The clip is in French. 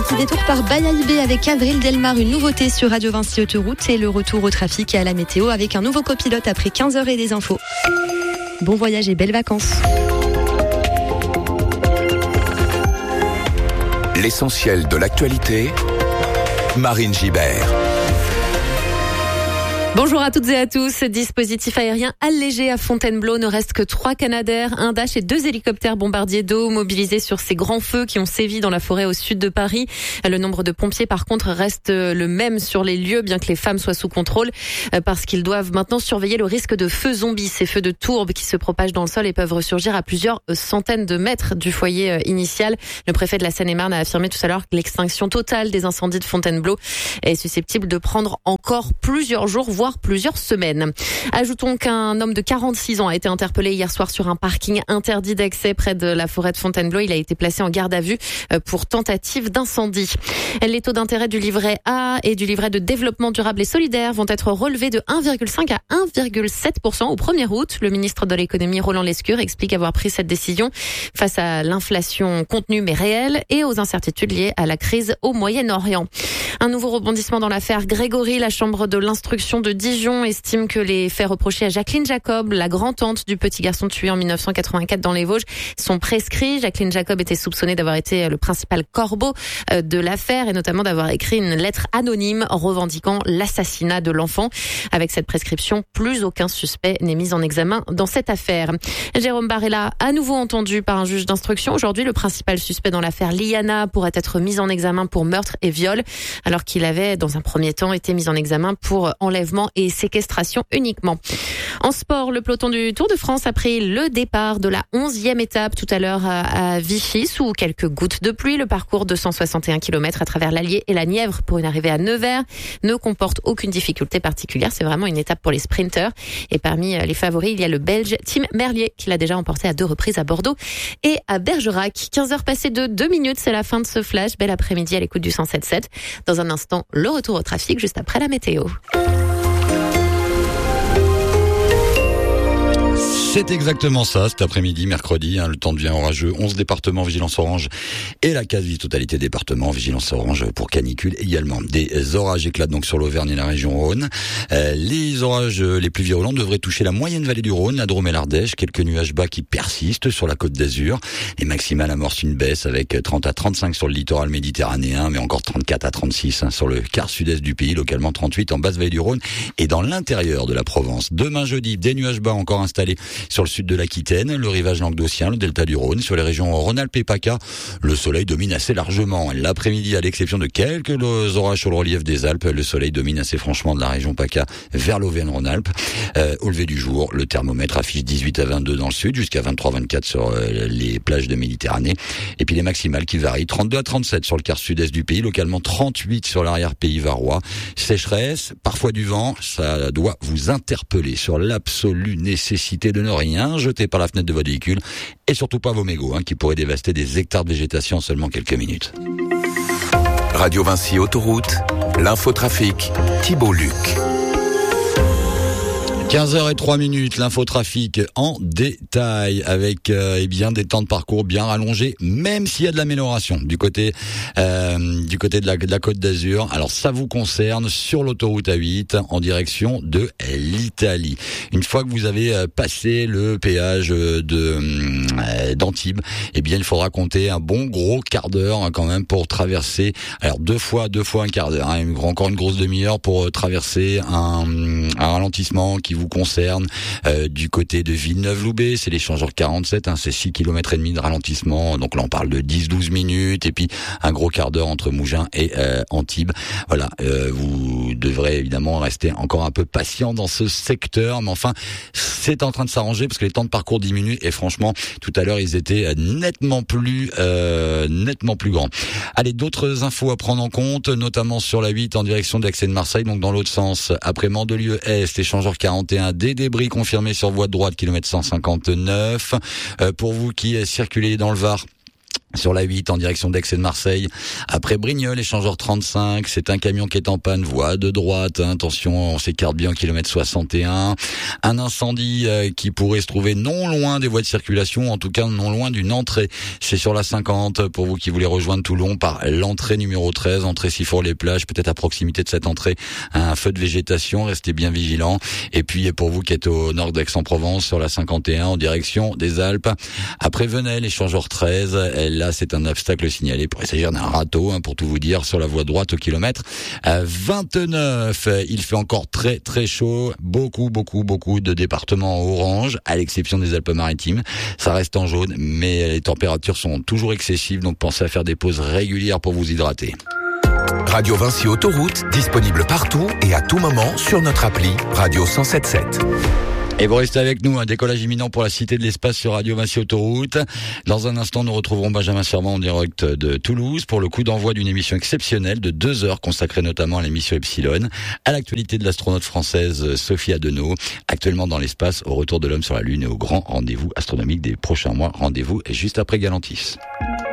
petit détour par Bayaïbé avec Avril Delmar, une nouveauté sur Radio Vinci Autoroute et le retour au trafic et à la météo avec un nouveau copilote après 15h et des infos. Bon voyage et belles vacances. L'essentiel de l'actualité, Marine Gibert. Bonjour à toutes et à tous. Dispositif aérien allégé à Fontainebleau. Ne reste que 3 Canadair, un Dash et 2 hélicoptères bombardiers d'eau mobilisés sur ces grands feux qui ont sévi dans la forêt au sud de Paris. Le nombre de pompiers, par contre, reste le même sur les lieux, bien que les femmes soient sous contrôle, parce qu'ils doivent maintenant surveiller le risque de feux zombies, ces feux de tourbe qui se propagent dans le sol et peuvent ressurgir à plusieurs centaines de mètres du foyer initial. Le préfet de la Seine-et-Marne a affirmé tout à l'heure que l'extinction totale des incendies de Fontainebleau est susceptible de prendre encore plusieurs jours, voire plusieurs semaines. Ajoutons qu'un homme de 46 ans a été interpellé hier soir sur un parking interdit d'accès près de la forêt de Fontainebleau. Il a été placé en garde à vue pour tentative d'incendie. Les taux d'intérêt du livret A et du livret de développement durable et solidaire vont être relevés de 1,5 à 1,7% au 1er août. Le ministre de l'économie Roland Lescure explique avoir pris cette décision face à l'inflation contenue mais réelle et aux incertitudes liées à la crise au Moyen-Orient. Un nouveau rebondissement dans l'affaire Grégory. La chambre de l'instruction de Dijon estime que les faits reprochés à Jacqueline Jacob, la grand-tante du petit garçon tué en 1984 dans les Vosges, sont prescrits. Jacqueline Jacob était soupçonnée d'avoir été le principal corbeau de l'affaire et notamment d'avoir écrit une lettre anonyme revendiquant l'assassinat de l'enfant. Avec cette prescription, plus aucun suspect n'est mis en examen dans cette affaire. Jérôme Barella, à nouveau entendu par un juge d'instruction. Aujourd'hui, le principal suspect dans l'affaire Liana pourrait être mis en examen pour meurtre et viol, alors qu'il avait, dans un premier temps, été mis en examen pour enlèvement et séquestration uniquement. En sport, le peloton du Tour de France a pris le départ de la 11e étape tout à l'heure à Vichy, sous quelques gouttes de pluie. Le parcours de 161 km à travers l'Allier et la Nièvre pour une arrivée à Nevers ne comporte aucune difficulté particulière. C'est vraiment une étape pour les sprinteurs. Et parmi les favoris, il y a le Belge Tim Merlier, qui l'a déjà emporté à 2 reprises à Bordeaux et à Bergerac. 15h passées de 2 minutes, c'est la fin de ce flash. Bel après-midi à l'écoute du 107.7. Dans un instant, le retour au trafic juste après la météo. C'est exactement ça, cet après-midi, mercredi, le temps devient orageux, 11 départements, vigilance orange, et la quasi-totalité des départements, vigilance orange pour canicule également. Des orages éclatent donc sur l'Auvergne et la région Rhône. Les orages les plus virulents devraient toucher la moyenne vallée du Rhône, la Drôme et l'Ardèche, quelques nuages bas qui persistent sur la côte d'Azur. Les maximales amorcent une baisse avec 30 à 35 sur le littoral méditerranéen, mais encore 34 à 36 sur le quart sud-est du pays, localement 38 en basse vallée du Rhône et dans l'intérieur de la Provence. Demain jeudi, des nuages bas encore installés sur le sud de l'Aquitaine, le rivage languedocien, le delta du Rhône, sur les régions Rhône-Alpes et PACA, le soleil domine assez largement. L'après-midi, à l'exception de quelques orages sur le relief des Alpes, le soleil domine assez franchement de la région PACA vers l'Auvergne-Rhône-Alpes. Au lever du jour, le thermomètre affiche 18 à 22 dans le sud, jusqu'à 23-24 sur les plages de Méditerranée. Et puis les maximales qui varient, 32 à 37 sur le quart sud-est du pays, localement 38 sur l'arrière-pays varois. Sécheresse, parfois du vent, ça doit vous interpeller sur l'absolue nécessité de ne rien jeter par la fenêtre de votre véhicule et surtout pas vos mégots qui pourraient dévaster des hectares de végétation en seulement quelques minutes. Radio Vinci Autoroute, l'infotrafic, Thibault Luc. 15h03, l'infotrafic en détail avec des temps de parcours bien rallongés, même s'il y a de l'amélioration du côté de la Côte d'Azur. Alors ça vous concerne sur l'autoroute A8 en direction de l'Italie. Une fois que vous avez passé le péage d'Antibes, il faudra compter un bon gros quart d'heure quand même pour traverser. Alors deux fois un quart d'heure, encore une grosse demi-heure pour traverser un ralentissement qui vous concerne du côté de Villeneuve-Loubet, c'est l'échangeur 47, c'est 6 km et demi de ralentissement, donc là on parle de 10-12 minutes et puis un gros quart d'heure entre Mougins et Antibes. Voilà, vous devrez évidemment rester encore un peu patient dans ce secteur, mais enfin c'est en train de s'arranger parce que les temps de parcours diminuent et franchement tout à l'heure ils étaient nettement plus grands. Allez, d'autres infos à prendre en compte, notamment sur la 8 en direction d'Aix et de Marseille, donc dans l'autre sens, après Mandelieu-Est, échangeur 41, des débris confirmés sur voie de droite, kilomètre 159. Pour vous qui circulez dans le Var, Sur la 8, en direction d'Aix et de Marseille, après Brignoles, échangeur 35, c'est un camion qui est en panne, voie de droite, attention, on s'écarte bien au kilomètre 61. Un incendie qui pourrait se trouver non loin des voies de circulation, en tout cas non loin d'une entrée. C'est sur la 50, pour vous qui voulez rejoindre Toulon, par l'entrée numéro 13, entrée Sifour-les-Plages, peut-être à proximité de cette entrée, un feu de végétation, restez bien vigilants. Et puis pour vous qui êtes au nord d'Aix-en-Provence, sur la 51, en direction des Alpes, après Venelle, échangeur 13, là, c'est un obstacle signalé. Il pourrait s'agir d'un râteau, pour tout vous dire, sur la voie droite au kilomètre 29. Il fait encore très très chaud. Beaucoup de départements orange, à l'exception des Alpes-Maritimes. Ça reste en jaune, mais les températures sont toujours excessives, donc pensez à faire des pauses régulières pour vous hydrater. Radio Vinci Autoroute, disponible partout et à tout moment sur notre appli Radio 107.7. Et vous restez avec nous, un décollage imminent pour la Cité de l'Espace sur Radio Vinci Autoroute. Dans un instant, nous retrouverons Benjamin Serment en direct de Toulouse pour le coup d'envoi d'une émission exceptionnelle de 2 heures consacrée notamment à l'émission Epsilon, à l'actualité de l'astronaute française Sophie Adenau, actuellement dans l'espace, au retour de l'homme sur la Lune et au grand rendez-vous astronomique des prochains mois. Rendez-vous juste après Galantis.